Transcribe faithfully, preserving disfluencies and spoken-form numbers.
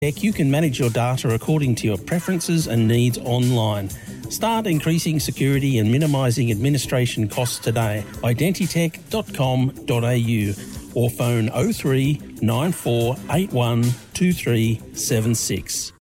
You can manage your data according to your preferences and needs online. Start increasing security and minimising administration costs today. identitech dot com dot a u or phone oh three nine four eight one two three seven six.